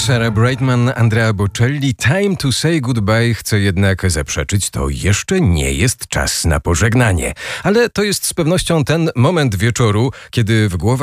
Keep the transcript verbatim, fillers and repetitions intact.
Sarah Brightman, Andrea Bocelli. Time to say goodbye. Chcę jednak zaprzeczyć, to jeszcze nie jest czas na pożegnanie. Ale to jest z pewnością ten moment wieczoru, kiedy w głowach